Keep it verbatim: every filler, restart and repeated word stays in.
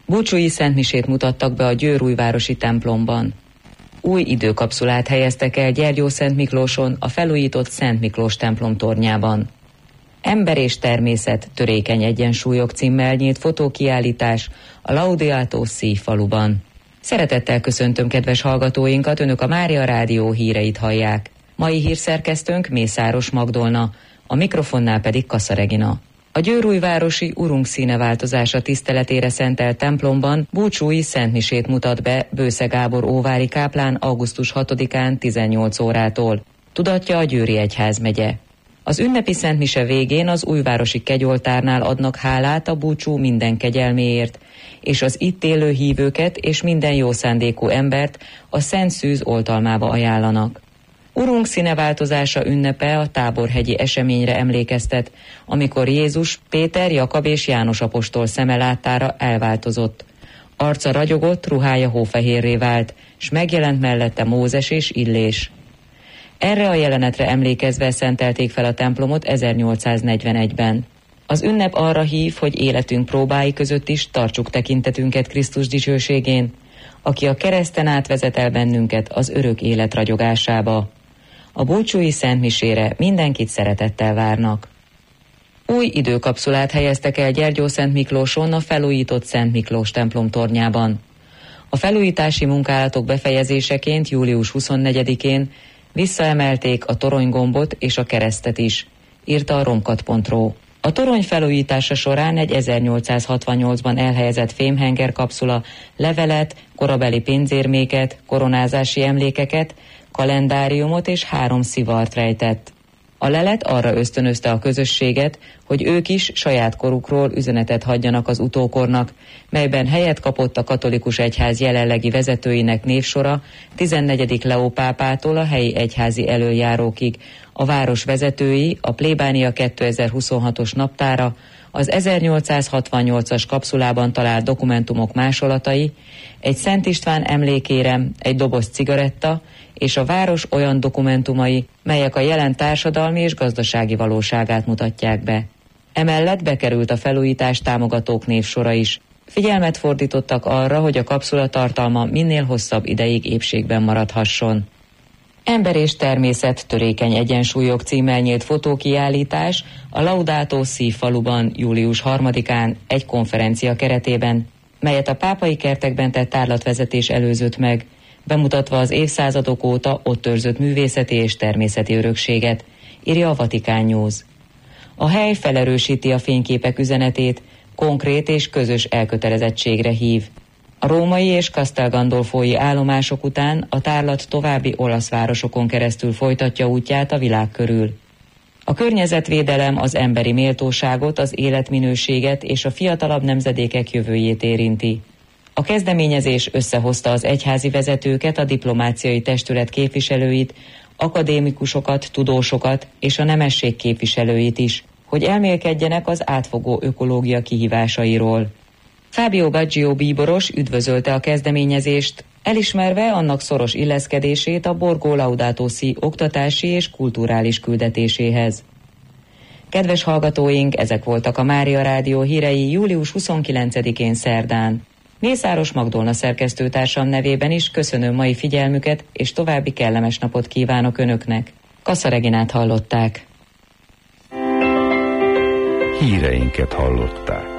Búcsúi szentmisét mutattak be a győrújvárosi templomban. Új időkapszulát helyeztek el Gyergyószent Miklóson a felújított Szent Miklós templom tornyában. Ember és természet, törékeny egyensúlyok címmel nyílt fotókiállítás a Laudato Si faluban. Szeretettel köszöntöm kedves hallgatóinkat, Önök a Mária Rádió híreit hallják. Mai hírszerkesztőnk Mészáros Magdolna, a mikrofonnál pedig Kassa Regina. A győrújvárosi Urunk színeváltozása tiszteletére szentelt templomban búcsúi szentmisét mutat be Bősze Gábor óvári káplán augusztus hatodikán tizennyolc órától. Tudatja a Győri Egyházmegye. Az ünnepi szentmise végén az újvárosi kegyoltárnál adnak hálát a búcsú minden kegyelméért, és az itt élő hívőket és minden jó szándékú embert a Szent Szűz oltalmába ajánlanak. Urunk színeváltozása ünnepe a táborhegyi eseményre emlékeztet, amikor Jézus Péter, Jakab és János apostol szeme láttára elváltozott. Arca ragyogott, ruhája hófehérré vált, s megjelent mellette Mózes és Illés. Erre a jelenetre emlékezve szentelték fel a templomot ezernyolcszáznegyvenegyben. Az ünnep arra hív, hogy életünk próbái között is tartsuk tekintetünket Krisztus dicsőségén, aki a kereszten átvezet el bennünket az örök élet ragyogásába. A búcsúi szentmisére mindenkit szeretettel várnak. Új időkapszulát helyeztek el Gyergyószent Miklóson a felújított Szent Miklós templom tornyában. A felújítási munkálatok befejezéseként július huszonnegyedikén visszaemelték a toronygombot és a keresztet is, írta a romkat pont ro. A torony felújítása során egy ezernyolcszázhatvannyolcban elhelyezett fémhenger kapszula levelet, korabeli pénzérméket, koronázási emlékeket, kalendáriumot és három szivart rejtett. A lelet arra ösztönözte a közösséget, hogy ők is saját korukról üzenetet hagyjanak az utókornak, melyben helyet kapott a katolikus egyház jelenlegi vezetőinek névsora tizennegyedik Leó pápától a helyi egyházi elöljárókig, a város vezetői, a plébánia kétezer-huszonhatos naptára, az ezernyolcszázhatvannyolcas kapszulában talált dokumentumok másolatai, egy Szent István emlékérem, egy doboz cigaretta és a város olyan dokumentumai, melyek a jelen társadalmi és gazdasági valóságát mutatják be. Emellett bekerült a felújítás támogatók névsora is. Figyelmet fordítottak arra, hogy a kapszula tartalma minél hosszabb ideig épségben maradhasson. Ember és természet, törékeny egyensúlyok címmel nyílt fotókiállítás a Laudato Si faluban július harmadikán egy konferencia keretében, melyet a pápai kertekben tett tárlatvezetés előzött meg, bemutatva az évszázadok óta ott őrzött művészeti és természeti örökséget, írja a Vatikán News. A hely felerősíti a fényképek üzenetét, konkrét és közös elkötelezettségre hív. A római és Castel Gandolfói állomások után a tárlat további olasz városokon keresztül folytatja útját a világ körül. A környezetvédelem az emberi méltóságot, az életminőséget és a fiatalabb nemzedékek jövőjét érinti. A kezdeményezés összehozta az egyházi vezetőket, a diplomáciai testület képviselőit, akadémikusokat, tudósokat és a nemesség képviselőit is, hogy elmélkedjenek az átfogó ökológia kihívásairól. Fábio Baggio bíboros üdvözölte a kezdeményezést, elismerve annak szoros illeszkedését a Borgó Laudato Si oktatási és kulturális küldetéséhez. Kedves hallgatóink, ezek voltak a Mária Rádió hírei július huszonkilencedikén szerdán. Mészáros Magdolna szerkesztőtársam nevében is köszönöm mai figyelmüket, és további kellemes napot kívánok Önöknek. Kassa Reginát hallották. Híreinket hallották.